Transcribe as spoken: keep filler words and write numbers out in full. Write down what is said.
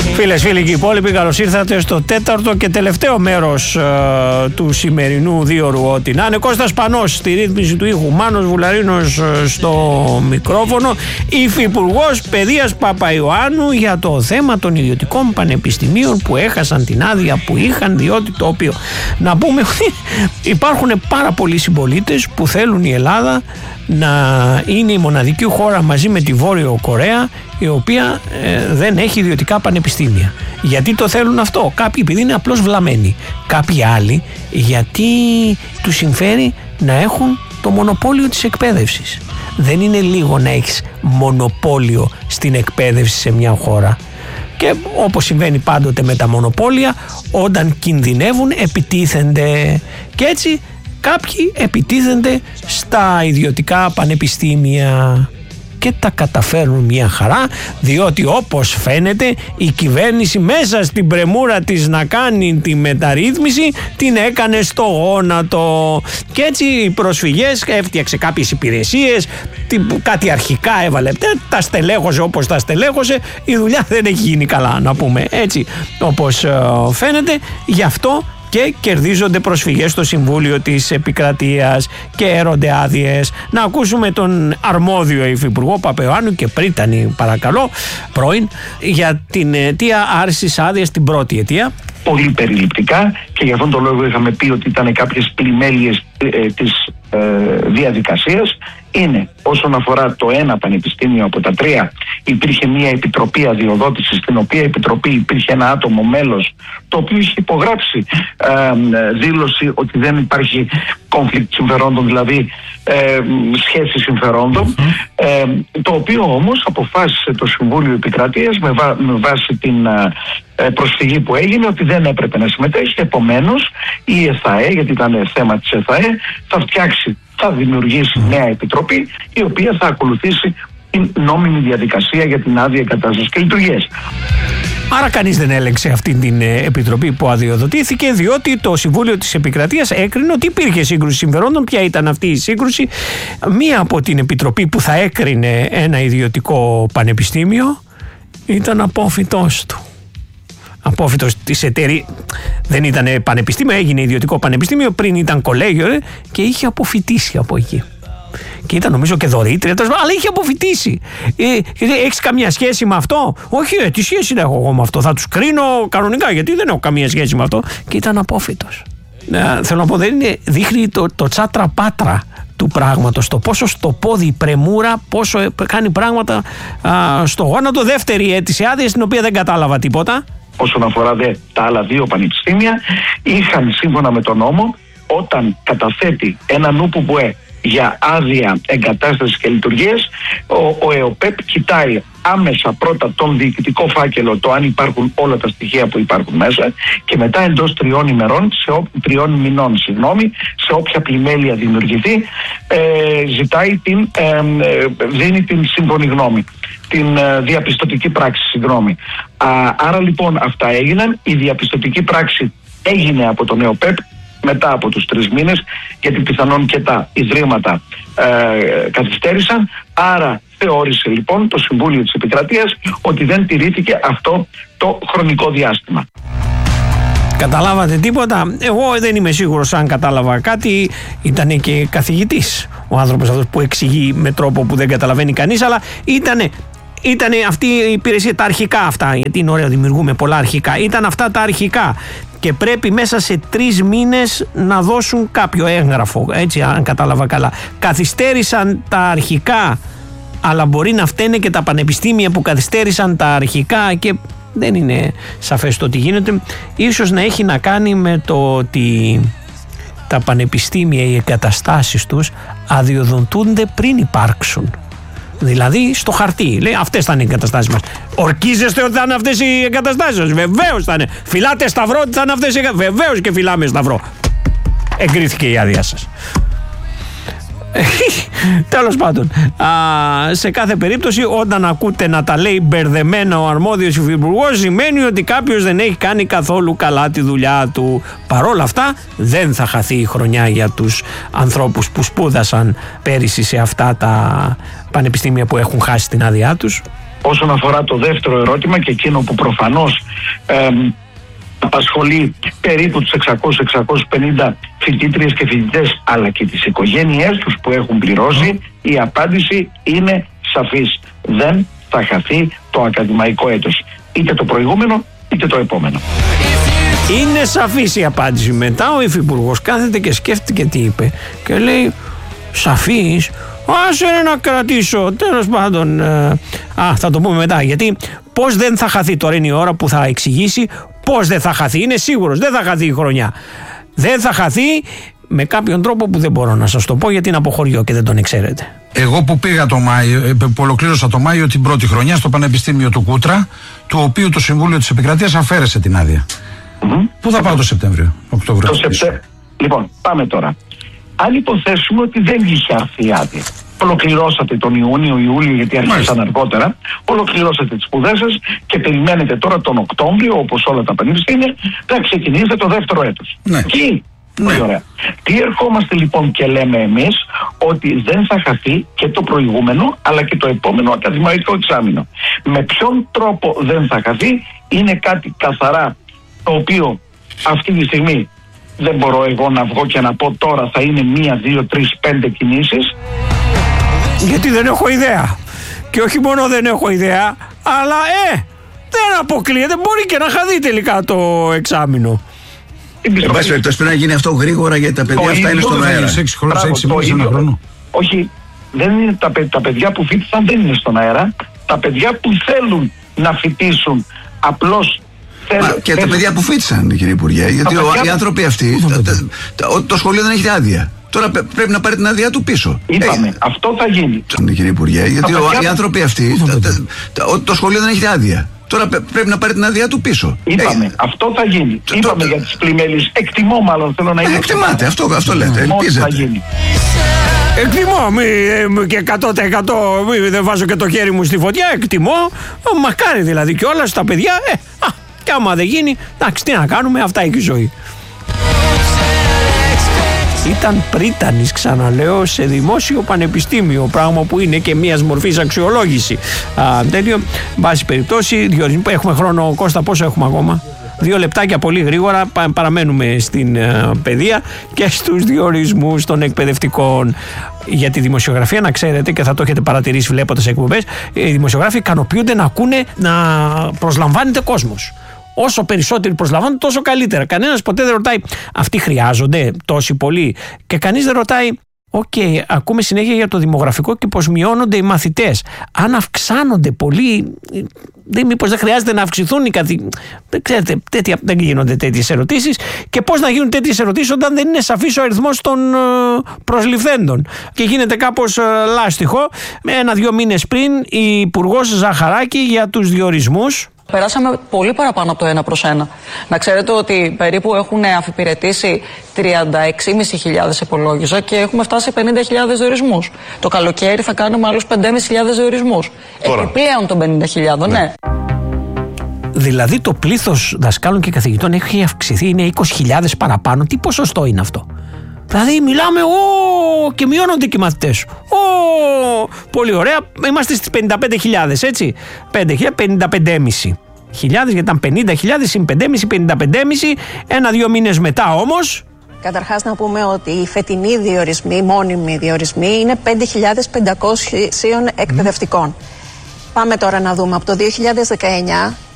Φίλες, φίλοι και υπόλοιποι, καλώς ήρθατε στο τέταρτο και τελευταίο μέρος ε, του σημερινού δίωρου. Ό,τι να είναι. Κώστας Πανός στη ρύθμιση του ήχου, Μάνος Βουλαρίνος ε, στο μικρόφωνο, υφυπουργός Παιδείας Παπαϊωάννου για το θέμα των ιδιωτικών πανεπιστημίων που έχασαν την άδεια που είχαν, διότι το οποίο, να πούμε ότι υπάρχουν πάρα πολλοί συμπολίτες που θέλουν η Ελλάδα να είναι η μοναδική χώρα μαζί με τη Βόρειο Κορέα η οποία ε, δεν έχει ιδιωτικά πανεπιστήμια. Γιατί το θέλουν αυτό? Κάποιοι επειδή είναι απλώς βλαμμένοι, κάποιοι άλλοι γιατί τους συμφέρει να έχουν το μονοπόλιο της εκπαίδευσης. Δεν είναι λίγο να έχεις μονοπόλιο στην εκπαίδευση σε μια χώρα. Και όπως συμβαίνει πάντοτε με τα μονοπόλια, όταν κινδυνεύουν επιτίθενται. Και έτσι κάποιοι επιτίθενται στα ιδιωτικά πανεπιστήμια και τα καταφέρνουν μια χαρά, διότι όπως φαίνεται η κυβέρνηση μέσα στην πρεμούρα της να κάνει τη μεταρρύθμιση την έκανε στο γόνατο. Και έτσι οι προσφυγές, έφτιαξε κάποιες υπηρεσίες, κάτι αρχικά έβαλε, τα στελέχωσε όπως τα στελέχωσε, η δουλειά δεν έχει γίνει καλά, να πούμε έτσι όπως φαίνεται. Γι' αυτό και κερδίζονται προσφυγές στο Συμβούλιο της Επικρατείας και έρονται άδειες. Να ακούσουμε τον αρμόδιο υφυπουργό Παπαϊωάννου και Πρίτανη, παρακαλώ, πρώην, για την αιτία άρσης άδειας, την πρώτη αιτία. Πολύ περιληπτικά, και για αυτόν τον λόγο είχαμε πει ότι ήταν κάποιες πλημέλειες ε, της ε, διαδικασίας. Είναι όσον αφορά το ένα πανεπιστήμιο από τα τρία, υπήρχε μια επιτροπή αδειοδότησης, στην οποία επιτροπή υπήρχε ένα άτομο μέλος το οποίο είχε υπογράψει ε, δήλωση ότι δεν υπάρχει conflict συμφερόντων, δηλαδή ε, σχέση συμφερόντων, ε, το οποίο όμως αποφάσισε το Συμβούλιο Επικρατείας με, βά, με βάση την ε, προσφυγή που έγινε ότι δεν έπρεπε να συμμετέχει. Επομένως η ΕΘΑΕ, γιατί ήταν θέμα της ΕΘΑΕ, θα φτιάξει, θα δημιουργήσει νέα επιτροπή η οποία θα ακολουθήσει την νόμιμη διαδικασία για την άδεια εγκατάστασης και λειτουργίας. Άρα κανείς δεν έλεγξε αυτή την επιτροπή που αδειοδοτήθηκε, διότι το Συμβούλιο της Επικρατείας έκρινε ότι υπήρχε σύγκρουση συμφερόντων. Ποια ήταν αυτή η σύγκρουση? Μία από την επιτροπή που θα έκρινε ένα ιδιωτικό πανεπιστήμιο ήταν απόφοιτός του. Απόφοιτος της εταιρείας, δεν ήταν πανεπιστήμιο, έγινε ιδιωτικό πανεπιστήμιο, πριν ήταν κολέγιο ρε, και είχε αποφοιτήσει από εκεί. Και ήταν νομίζω και δωρήτρια, αλλά είχε αποφοιτήσει. Ε, έχεις καμία σχέση με αυτό? Όχι, ε, τι σχέση έχω εγώ με αυτό? Θα τους κρίνω κανονικά, γιατί δεν έχω καμία σχέση με αυτό. Και ήταν απόφοιτος. Ε, θέλω να πω, δεν είναι, δείχνει το, το τσάτρα πάτρα του πράγματος, το πόσο στο πόδι η πρεμούρα, πόσο κάνει πράγματα α, στο γόνατο. Δεύτερη αίτηση άδεια, στην οποία δεν κατάλαβα τίποτα. Όσον αφορά δε τα άλλα δύο πανεπιστήμια, είχαν σύμφωνα με τον νόμο, όταν καταθέτει ένα νουπουμπουέ για άδεια εγκατάστασης και λειτουργίας, ο, ο ΕΟΠΕΠ κοιτάει άμεσα πρώτα τον διοικητικό φάκελο, το αν υπάρχουν όλα τα στοιχεία που υπάρχουν μέσα, και μετά εντός τριών ημερών, σε ό, τριών μηνών, συγγνώμη, σε όποια πλημέλεια δημιουργηθεί, ε, ζητάει την, ε, δίνει την σύμφωνη γνώμη, την ε, διαπιστωτική πράξη, συγγνώμη. Α, άρα λοιπόν αυτά έγιναν, η διαπιστωτική πράξη έγινε από τον ΕΟΠΕΠ μετά από τους τρεις μήνες, γιατί πιθανόν και τα ιδρύματα ε, καθυστέρησαν. Άρα θεώρησε λοιπόν το Συμβούλιο της Επικρατείας ότι δεν τηρήθηκε αυτό το χρονικό διάστημα. Καταλάβατε τίποτα? Εγώ δεν είμαι σίγουρος αν κατάλαβα κάτι. Ήτανε και καθηγητής ο άνθρωπος αυτός που εξηγεί με τρόπο που δεν καταλαβαίνει κανείς, αλλά ήτανε Ήτανε αυτή η υπηρεσία, τα αρχικά αυτά, γιατί είναι ωραίο, δημιουργούμε πολλά αρχικά. Ήταν αυτά τα αρχικά και πρέπει μέσα σε τρεις μήνες να δώσουν κάποιο έγγραφο, έτσι αν κατάλαβα καλά. Καθυστέρησαν τα αρχικά, αλλά μπορεί να φταίνε και τα πανεπιστήμια που καθυστέρησαν τα αρχικά και δεν είναι σαφές το τι γίνεται. Ίσως να έχει να κάνει με το ότι τα πανεπιστήμια, οι εγκαταστάσεις τους αδειοδοτούνται πριν υπάρξουν. Δηλαδή στο χαρτί. Λέει αυτές θα είναι οι εγκαταστάσεις μας. Ορκίζεστε ότι θα είναι αυτές οι εγκαταστάσεις σας? Βεβαίως θα είναι. Φυλάτε σταυρό ότι θα είναι αυτές οι εγκαταστάσεις? Βεβαίως και φυλάμε σταυρό. Εγκρίθηκε η άδεια σας. Τέλος πάντων, α, σε κάθε περίπτωση όταν ακούτε να τα λέει μπερδεμένα ο αρμόδιος υφυπουργός, σημαίνει ότι κάποιος δεν έχει κάνει καθόλου καλά τη δουλειά του. Παρόλα αυτά δεν θα χαθεί η χρονιά για τους ανθρώπους που σπούδασαν πέρυσι σε αυτά τα πανεπιστήμια που έχουν χάσει την άδειά τους. όσον αφορά το δεύτερο ερώτημα και εκείνο που προφανώς ε, απασχολεί περίπου τους εξακόσιους με εξακόσιους πενήντα φοιτήτριες και φοιτητές αλλά και τις οικογένειές τους που έχουν πληρώσει, η απάντηση είναι σαφής. Δεν θα χαθεί το ακαδημαϊκό έτος. Είτε το προηγούμενο είτε το επόμενο. Είναι σαφής η απάντηση. Μετά ο υφυπουργός κάθεται και σκέφτηκε τι είπε και λέει σαφής, άσε να κρατήσω, τέλος πάντων. ε, Α, θα το πούμε μετά, γιατί πώς δεν θα χαθεί, τώρα είναι η ώρα που θα εξηγήσει πώς δεν θα χαθεί. Είναι σίγουρος, δεν θα χαθεί η χρονιά. Δεν θα χαθεί με κάποιον τρόπο που δεν μπορώ να σας το πω γιατί είναι από χωριό και δεν τον ξέρετε. Εγώ που πήγα το Μάιο, που ολοκλήρωσα το Μάιο την πρώτη χρονιά στο Πανεπιστήμιο του Κούτρα, του οποίου το Συμβούλιο της Επικρατείας αφαίρεσε την άδεια. Mm-hmm. Πού θα πάω το Σεπτέμβριο, Οκτώβριο? Το Σεπτε... Λοιπόν, πάμε τώρα. Αν υποθέσουμε ότι δεν είχε έρθει η άδεια, ολοκληρώσατε τον Ιούνιο, Ιούλιο, γιατί άρχισαν αργότερα, ολοκληρώσατε τις σπουδές σας και περιμένετε τώρα τον Οκτώβριο, όπως όλα τα πανεπιστήμια, να ξεκινήσετε το δεύτερο έτος. Ναι. Και πολύ ναι. ωραία. Τι ερχόμαστε λοιπόν και λέμε εμείς, ότι δεν θα χαθεί και το προηγούμενο αλλά και το επόμενο ακαδημαϊκό εξάμηνο. Με ποιον τρόπο δεν θα χαθεί είναι κάτι καθαρά το οποίο αυτή τη στιγμή δεν μπορώ εγώ να βγω και να πω τώρα θα είναι μία, δύο, τρεις, πέντε κινήσεις. Γιατί δεν έχω ιδέα. Και όχι μόνο δεν έχω ιδέα, αλλά ε, δεν αποκλείεται, μπορεί και να χαθεί τελικά το εξάμηνο. Εν πάση περιπτώσει πρέπει να γίνει αυτό γρήγορα γιατί τα παιδιά αυτά είναι στον αέρα. Όχι, δεν είναι τα, τα παιδιά που φοιτήσαν δεν είναι στον αέρα. Τα παιδιά που θέλουν να φοιτήσουν απλώς. Μα, και τα παιδιά που φοιτήσαν, κύριε Υπουργέ, γιατί ο, οι άνθρωποι αυτοί, τα, τα, τα, το σχολείο δεν έχει άδεια. Τώρα πρέπει να πάρει την άδειά του πίσω. Είπαμε, ε, αυτό θα γίνει. Κύριε Υπουργέ, γιατί ο, οι άνθρωποι αυτοί, τα, τα, τα, το σχολείο δεν έχει άδεια. Τώρα πρέπει να πάρει την άδειά του πίσω. Είπαμε, ε, αυτό θα γίνει. Το, Είπαμε το, για τις πλημμέλες. Εκτιμώ μάλλον, θέλω να είναι. Ε, εκτιμάτε, αυτό, αυτό λέτε, ελπίζετε. Θα γίνει. Εκτιμώ, μη, και εκατό τοις εκατό μη, δεν βάζω και το χέρι μου στη φωτιά, εκτιμώ, μακάρι δηλαδή και όλα στα παιδιά, ε, α, και άμα δεν γίνει, εντάξει, τι να κάνουμε, αυτά έχει η ζωή. Ήταν πρίτανης, ξαναλέω, σε δημόσιο πανεπιστήμιο, πράγμα που είναι και μιας μορφής αξιολόγηση. Α, τέλειο, βάση περιπτώσει, διότι έχουμε χρόνο, Κώστα, πόσο έχουμε ακόμα? Δύο λεπτάκια πολύ γρήγορα, παραμένουμε στην uh, παιδεία και στους διορισμούς των εκπαιδευτικών. Για τη δημοσιογραφία, να ξέρετε και θα το έχετε παρατηρήσει βλέποντας εκπομπές, οι δημοσιογράφοι ικανοποιούνται να ακούνε να προσλαμβάνεται κόσμος. Όσο περισσότεροι προσλαμβάνουν, τόσο καλύτερα. Κανένας ποτέ δεν ρωτάει αυτοί χρειάζονται τόσοι πολλοί. Και κανείς δεν ρωτάει, οκ, okay, ακούμε συνέχεια για το δημογραφικό και πως μειώνονται οι μαθητές. Αν αυξάνονται πολύ, δεν, μήπως δεν χρειάζεται να αυξηθούν οι καθηγητές. Δεν ξέρετε, τέτοια, δεν γίνονται τέτοιες ερωτήσεις. Και πώς να γίνουν τέτοιες ερωτήσεις όταν δεν είναι σαφής ο αριθμός των προσληφθέντων. Και γίνεται κάπως λάστιχο. Ένα-δύο μήνες πριν, η Υπουργός Ζαχαράκη για τους διορισμούς. Περάσαμε πολύ παραπάνω από το ένα προς ένα. Να ξέρετε ότι περίπου έχουν αφιπηρετήσει τριάντα έξι χιλιάδες πεντακόσιους υπολόγιζα και έχουμε φτάσει σε πενήντα χιλιάδες διορισμούς. Το καλοκαίρι θα κάνουμε άλλους πέντε χιλιάδες πεντακόσιους διορισμούς. Επιπλέον των πενήντα χιλιάδες, ναι. ναι. Δηλαδή το πλήθος δασκάλων και καθηγητών έχει αυξηθεί, είναι είκοσι χιλιάδες παραπάνω. Τι ποσοστό είναι αυτό? Δηλαδή μιλάμε, ο, και μειώνονται και οι μαθητές. Ο, πολύ ωραία, είμαστε στις πενήντα πέντε χιλιάδες, έτσι. πέντε χιλιάδες, πενήντα πέντε κόμμα πέντε χιλιάδες, γιατί ήταν πενήντα χιλιάδες συν πέντε κόμμα πέντε, πενήντα πέντε κόμμα πέντε. Ένα-δύο μήνες μετά όμως. Καταρχάς να πούμε ότι οι φετινοί διορισμοί, οι μόνιμοι διορισμοί, είναι πέντε χιλιάδες πεντακόσιους εκπαιδευτικών. Mm. Πάμε τώρα να δούμε από το δύο χιλιάδες δεκαεννιά